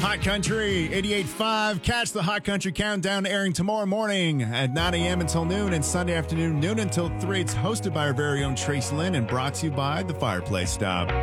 Hot Country 88.5. Catch the Hot Country Countdown airing tomorrow morning at 9 a.m. until noon and Sunday afternoon, noon until 3. It's hosted by our very own Trace Lynn and brought to you by the Fireplace Stop.